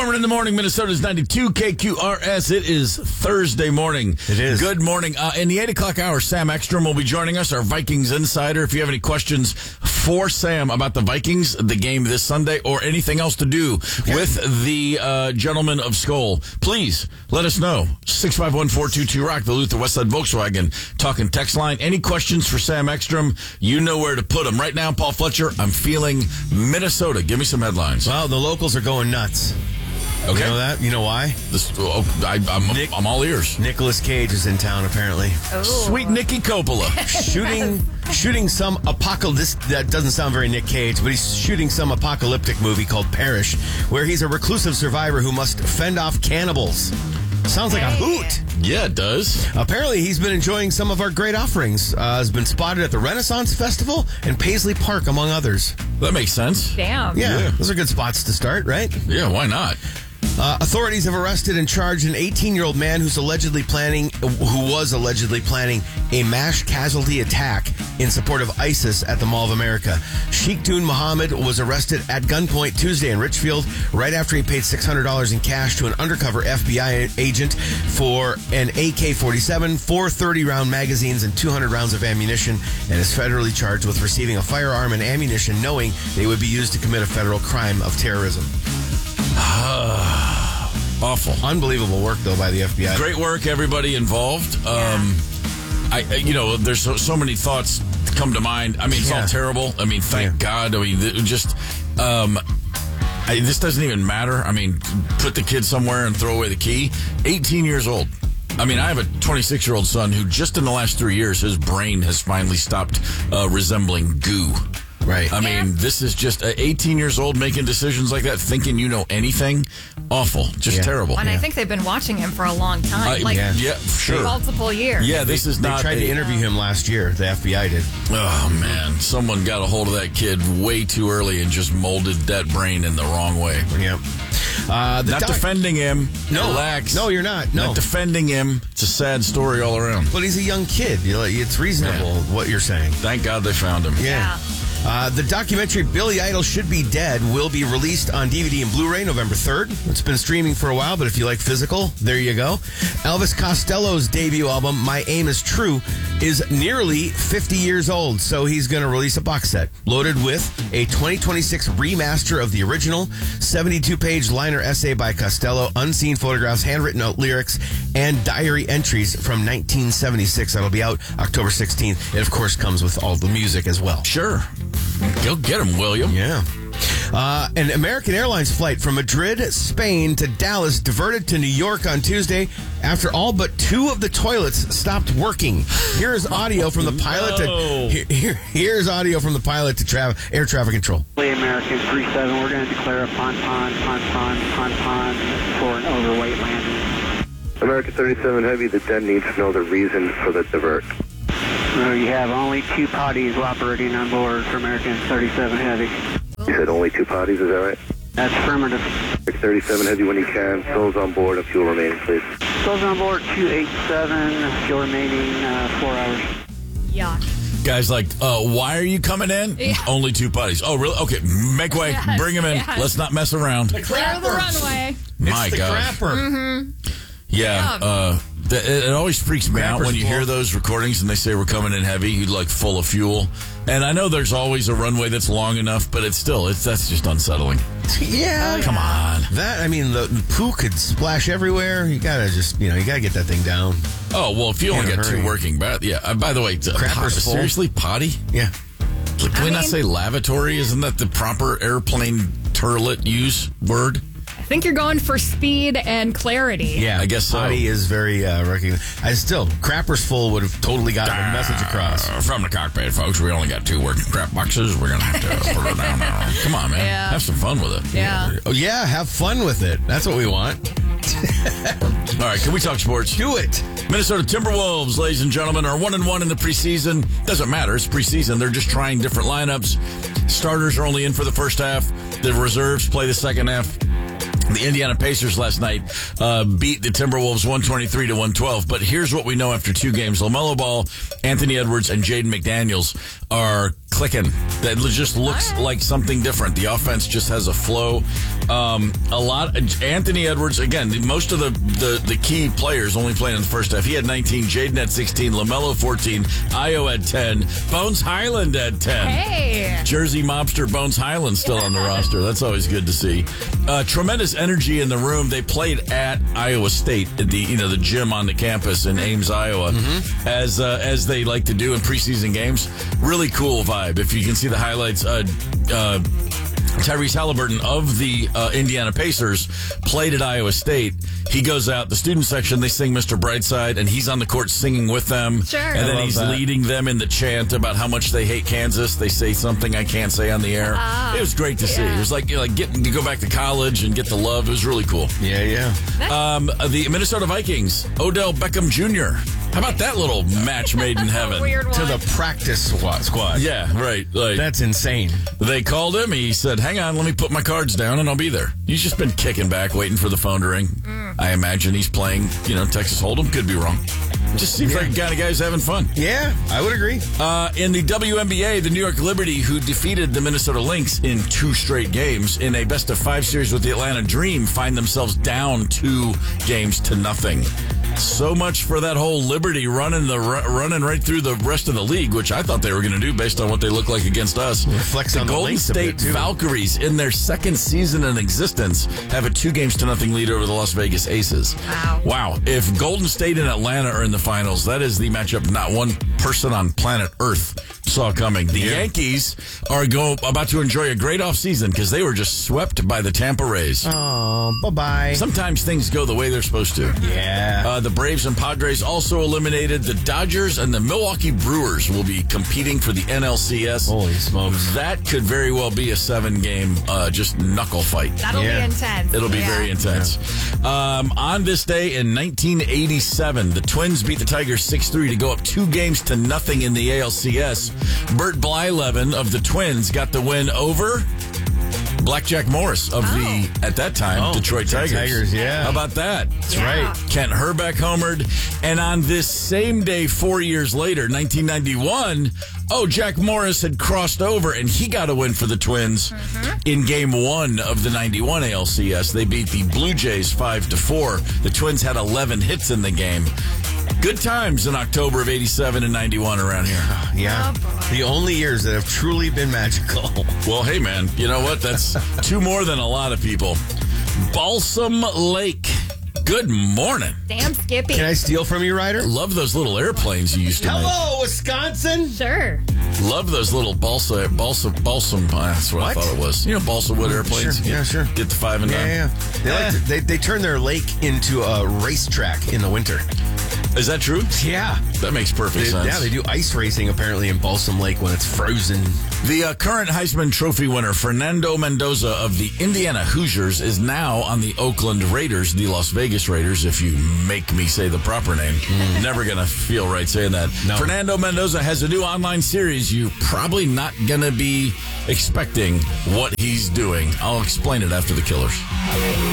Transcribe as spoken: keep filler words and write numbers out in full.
Storming in the morning, Minnesota's ninety-two K Q R S. It is Thursday morning. It is. Good morning. Uh, in the eight o'clock hour, Sam Ekstrom will be joining us, our Vikings insider. If you have any questions for Sam about the Vikings, the game this Sunday, or anything else to do okay. with the uh, gentleman of Skull, please let us know. six five one, four two two, ROCK, the Luther Westside Volkswagen talking text line. Any questions for Sam Ekstrom, you know where to put them. Right now, Paul Fletcher, I'm feeling Minnesota. Give me some headlines. Well, the locals are going nuts. Okay. You know that? You know why? This, oh, I, I'm, Nick, I'm all ears. Nicolas Cage is in town, apparently. Ooh. Sweet Nicky Coppola. shooting shooting some apocalyptic... That doesn't sound very Nick Cage, but he's shooting some apocalyptic movie called Perish, where he's a reclusive survivor who must fend off cannibals. Sounds like a hoot. Yeah, it does. Apparently, he's been enjoying some of our great offerings. Uh, has been spotted at the Renaissance Festival and Paisley Park, among others. That makes sense. Damn. Yeah, Yeah. those are good spots to start, right? Yeah, why not? Uh, authorities have arrested and charged an eighteen-year-old man who's allegedly planning, who was allegedly planning a mass casualty attack in support of ISIS at the Mall of America. Sheikh Dun Muhammad was arrested at gunpoint Tuesday in Richfield right after he paid six hundred dollars in cash to an undercover F B I agent for an A K forty-seven, four thirty-round magazines, and two hundred rounds of ammunition, and is federally charged with receiving a firearm and ammunition knowing they would be used to commit a federal crime of terrorism. Awful. Unbelievable work, though, by the F B I. Great work, everybody involved. Um, I, you know, there's so, so many thoughts come to mind. I mean, it's Yeah. all terrible. I mean, thank Yeah. God. I mean, th- just, um, I, this doesn't even matter. I mean, put the kid somewhere and throw away the key. eighteen years old. I mean, I have a twenty-six-year-old son who just in the last three years, his brain has finally stopped uh, resembling goo. Right. I mean, this is just uh, eighteen years old making decisions like that, thinking you know anything. Awful. Just Yeah. terrible. And yeah. I think they've been watching him for a long time. Uh, like, yeah. yeah, sure. multiple years. Yeah, this is They not. tried a, to interview him last year. The F B I did. Oh, man. Someone got a hold of that kid way too early and just molded that brain in the wrong way. Yep. Uh, the Not doc- defending him. No. Relax. No, you're not. No. Not defending him. It's a sad story all around. But he's a young kid. You know, it's reasonable Yeah. what you're saying. Thank God they found him. Yeah. Uh, the documentary Billy Idol Should Be Dead will be released on D V D and Blu-ray November third. It's been streaming for a while, but if you like physical, there you go. Elvis Costello's debut album, My Aim Is True, is nearly fifty years old, so he's going to release a box set loaded with a twenty twenty-six remaster of the original, seventy-two page liner essay by Costello, unseen photographs, handwritten note lyrics, and diary entries from nineteen seventy-six. That'll be out October sixteenth. It, of course, comes with all the music as well. Sure. Go get him, William. Yeah. Uh, an American Airlines flight from Madrid, Spain to Dallas diverted to New York on Tuesday after all but two of the toilets stopped working. Here's audio from the pilot No. to here, here, here's audio from the pilot to tra- air traffic control. American three seven, we're going to declare a pon pon pon pon pon pon for an overweight landing. American thirty-seven Heavy, the den needs to know the reason for the divert. So you have only two potties operating on board for American thirty-seven Heavy. You said only two potties, is that right? That's affirmative. American thirty-seven Heavy, when you can, souls on board and fuel remaining, please. Souls on board two eighty-seven, fuel remaining uh, four hours. Yeah. Guys like, uh, why are you coming in? Yeah. Only two putties. Oh, really? Okay, make way. Yes, Bring him in. yes. Let's not mess around. Clear the runway. My it's the God. crapper. Yeah, Yeah. uh, th- it, it always freaks me out Crapper's when you full. hear those recordings and they say we're coming in heavy, you like full of fuel. And I know there's always a runway that's long enough, but it's still, it's that's just unsettling. Yeah. Come on. That, I mean, the, the poo could splash everywhere. You gotta just, you know, you gotta get that thing down. Oh, well, if you only In a got two hurry. working bath, yeah. Uh, by the way, t- Crapper's pot- full. seriously, potty? Yeah. Can I we not mean- say lavatory? Isn't that the proper airplane turlet use word? I think you're going for speed and clarity. Yeah. I guess so. Potty is very, uh, recognized. I still, crapper's full would have totally gotten the message across. Uh, from the cockpit, folks, we only got two working crap boxes. We're going to have to put it down now. Come on, man. Yeah. Have some fun with it. Yeah. Oh, yeah, have fun with it. That's what we want. All right, can we talk sports? Do it. Minnesota Timberwolves, ladies and gentlemen, are one and one in the preseason. Doesn't matter. It's preseason. They're just trying different lineups. Starters are only in for the first half. The reserves play the second half. The Indiana Pacers last night uh, beat the Timberwolves one twenty-three to one twelve. But here's what we know after two games. LaMelo Ball, Anthony Edwards, and Jaden McDaniels are clicking. That just looks Right. like something different. The offense just has a flow. Um, a lot. Anthony Edwards, again, most of the, the, the key players only playing in the first half. He had nineteen, Jaden had sixteen, LaMelo fourteen, Io had ten, Bones Highland had ten. Hey. Jersey mobster Bones Highland still on the roster. That's always good to see. Uh, tremendous energy in the room. They played at Iowa State at the you know the gym on the campus in Ames, Iowa, Mm-hmm. as uh, as they like to do in preseason games. Really cool vibe. If you can see the highlights, uh, uh, Tyrese Halliburton of the uh, Indiana Pacers played at Iowa State. He goes out, the student section, they sing Mister Brightside, and he's on the court singing with them. Sure. And I then love he's that. leading them in the chant about how much they hate Kansas. They say something I can't say on the air. Ah, it was great to see. yeah. It was like, you know, like getting to go back to college and get the love. It was really cool. Yeah, yeah. Um, the Minnesota Vikings, Odell Beckham Junior How about that little match made in heaven? Weird one. To the practice squad. squad. Yeah, right. Like, That's insane. they called him. He said, hang on, let me put my cards down and I'll be there. He's just been kicking back, waiting for the phone to ring. I imagine he's playing, you know, Texas Hold'em. Could be wrong. Just seems like the kind of guy who's having fun. Yeah, I would agree. Uh, in the W N B A, the New York Liberty, who defeated the Minnesota Lynx in two straight games in a best of five series with the Atlanta Dream, find themselves down two games to nothing. So much for that whole Liberty running the running right through the rest of the league, which I thought they were going to do based on what they look like against us. Reflects the on the Golden Lynx a State bit, too. Valkyries, in their second season in existence, have a two games to nothing lead over the Las Vegas Aces. Wow. Wow. If Golden State and Atlanta are in the finals, that is the matchup not one person on planet Earth saw coming. The Yankees are go, about to enjoy a great offseason because they were just swept by the Tampa Rays. Oh, bye-bye. Sometimes things go the way they're supposed to. Yeah. Uh, the Braves and Padres also eliminated. The Dodgers and the Milwaukee Brewers will be competing for the N L C S. Holy smokes. That could very well be a seven-game uh, just knuckle fight. That'll Yeah. be intense. It'll be Yeah. very intense. Um, on this day in nineteen eighty-seven, the Twins beat the Tigers six three to go up two games to nothing in the A L C S. Bert Blyleven of the Twins got the win over Blackjack Morris of the, at that time, Oh, Detroit Detroit Tigers. Tigers, yeah. How about that? That's Yeah. right. Kent Herbeck homered. And on this same day, four years later, nineteen ninety-one, oh, Jack Morris had crossed over and he got a win for the Twins in game one of the ninety-one A L C S. They beat the Blue Jays five to four. The Twins had eleven hits in the game. Good times in October of eighty-seven and ninety-one around here. Yeah. Oh, boy. The only years that have truly been magical. Well, hey, man, you know what? That's two more than a lot of people. Balsam Lake. Good morning. Damn, Skippy. Can I steal from you, Ryder? Love those little airplanes you used to make. Hello, Wisconsin. Sure. Love those little balsa, balsa, balsam. uh, That's what, I What? thought it was. You know, balsa wood airplanes. Sure, yeah, Get- sure. Get the five and Yeah, nine. yeah. They, like to, they they turn their lake into a racetrack in the winter. Is that true? Yeah. That makes perfect They, sense. yeah, they do ice racing apparently in Balsam Lake when it's frozen. The uh, current Heisman Trophy winner, Fernando Mendoza of the Indiana Hoosiers, is now on the Oakland Raiders, the Las Vegas Raiders, if you make me say the proper name. Never going to feel right saying that. No. Fernando Mendoza has a new online series. You're probably not going to be expecting what he's doing. I'll explain it after the Killers.